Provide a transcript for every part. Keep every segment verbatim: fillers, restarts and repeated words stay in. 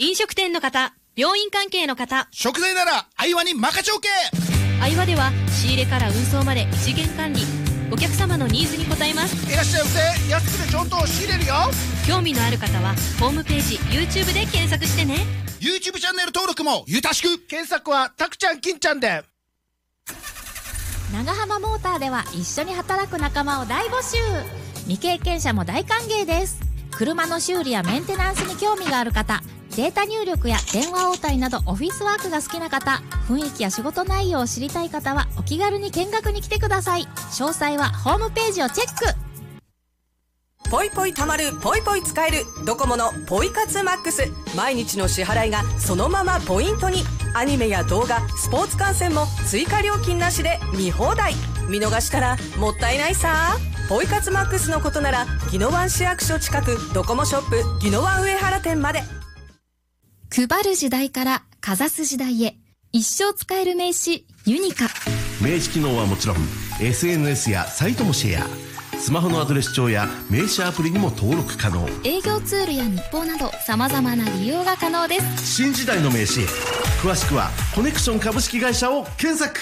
飲食店の方、病院関係の方、 食材ならアイワに任ちょけ。 アイワでは仕入れから運送まで一元管理、お客様のニーズに応えます。 いらっしゃいませ。安くてちゃんと仕入れるよ。 興味のある方はホームページ YouTube で検索してね。 YouTube チャンネル登録もよろしく。検索はたくちゃん金ちゃんで。 長浜モーターでは一緒に働く仲間を大募集。未経験者も大歓迎です。車の修理やメンテナンスに興味がある方、データ入力や電話応対などオフィスワークが好きな方、雰囲気や仕事内容を知りたい方はお気軽に見学に来てください。詳細はホームページをチェック。 ポイポイたまる、ポイポイ使えるドコモのポイ活マックス。毎日の支払いがそのままポイントに。アニメや動画、スポーツ観戦も追加料金なしで見放題。見逃したらもったいないさ。ポイ活マックスのことなら宜野湾市役所近くドコモショップ宜野湾上原店まで。 配る時代からかざす時代へ、一生使える名刺ユニカ。 名刺機能はもちろん エスエヌエス やサイトもシェア、スマホのアドレス帳や名刺アプリにも登録可能。 営業ツールや日報など様々な利用が可能です。 新時代の名刺、詳しくはコネクション株式会社を検索。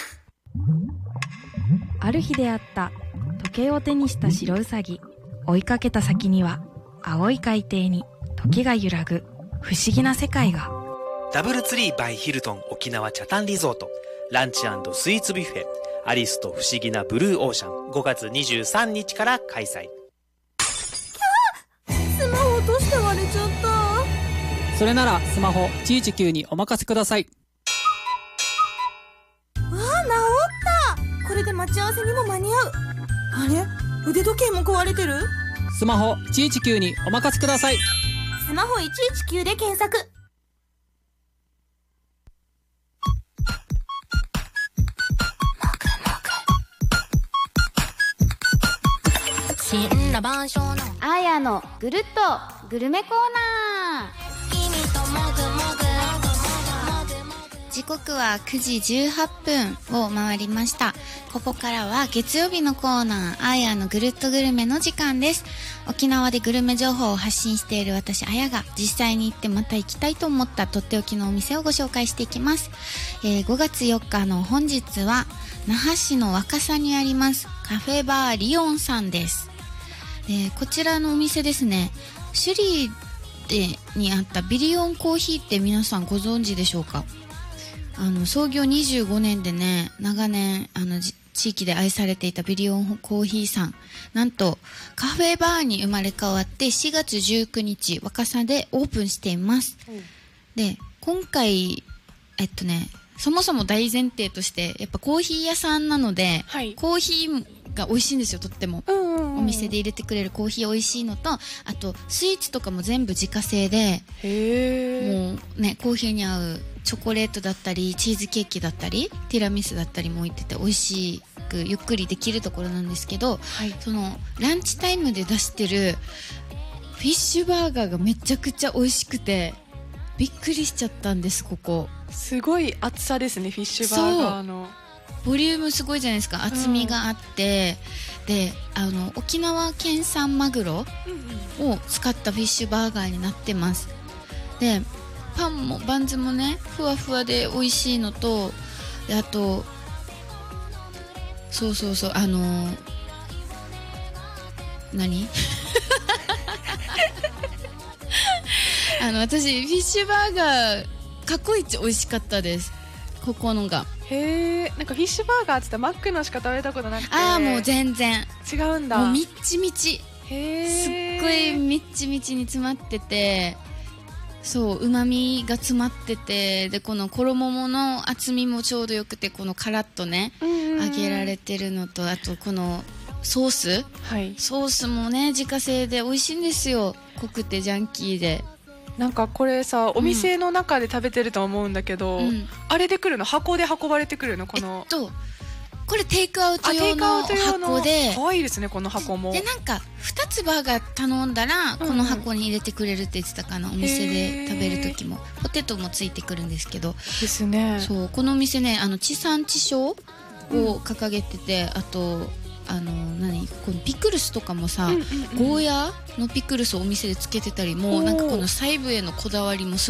ある日出会った時計を手にした白ウサギ。追いかけた先には青い海底に時が揺らぐ不思議な世界が。 ダブルツリーバイヒルトン沖縄チャタンリゾート、ランチ&スイーツビュッフェアリスと不思議なブルーオーシャン、ごがつにじゅうさんにちから開催。 スマホ落として割れちゃった。 それならスマホいちいちきゅうにお任せください。 わあ、治った。これで待ち合わせにも間に合う。あれ、腕時計も壊れてる。 スマホいちいちきゅうにお任せください。 スマホいちいちきゅうで検索。 あーやのぐるっとグルメコーナー。時刻はくじじゅうはっぷんを回りました。ここからは月曜日のコーナー、あーやのぐるっとグルメの時間です。沖縄でグルメ情報を発信している私あやが実際に行ってまた行きたいと思ったとっておきのお店をご紹介していきます。えー、ごがつよっかの本日は那覇市の若狭にありますカフェバーリオンさんです。えー、こちらのお店ですね、首里でにあったビリオンコーヒーって皆さんご存知でしょうか。あの創業にじゅうごねんでね、長年あの地域で愛されていたビリオンコーヒーさん、なんとカフェバーに生まれ変わってしがつじゅうくにち若狭でオープンしています。うん、で今回えっとねそもそも大前提としてやっぱコーヒー屋さんなので、はい、コーヒーが美味しいんですよ。とっても、うんうんうん、お店で入れてくれるコーヒー美味しいのと、あとスイーツとかも全部自家製で、へもうねコーヒーに合うチョコレートだったりチーズケーキだったりティラミスだったりも置いてて美味しくゆっくりできるところなんですけど、はい、そのランチタイムで出してるフィッシュバーガーがめちゃくちゃ美味しくてびっくりしちゃったんです。ここすごい厚さですね。フィッシュバーガーのボリュームすごいじゃないですか。厚みがあって、うん、であの沖縄県産マグロを使ったフィッシュバーガーになってます。でパンもバンズもねふわふわで美味しいのと、であとそうそうそうあのー、何あの私フィッシュバーガー過去一美味しかったです。ここのがへえ、なんかフィッシュバーガーって言ったらマックのしか食べたことなくて、 ああもう全然違うんだ。 もうみっちみち、へすっごいみっちみちに詰まってて、そう旨味が詰まってて、でこの衣もの厚みもちょうどよくて、このカラッとね揚げられてるのと、あとこのソース、はい、ソースもね自家製で美味しいんですよ。濃くてジャンキーで。 なんかこれさ、お店の中で食べてると思うんだけど、うん、あれで来るの？箱で運ばれてくるの？この、 えっとこれテイクアウト用の箱で、 可愛いですねこの箱も。 でなんかふたつバーガー頼んだらこの箱に入れてくれるって言ってたかな、うん、お店で食べる時もポテトもついてくるんですけど。 ですね。 そうこのお店ね、あの地産地消を掲げてて、うん、あとあの何このピクルスとかもさ、うんうんうん、ゴーヤのピクルスをお店でつけてたりも、なんかこの細部へのこだわりもす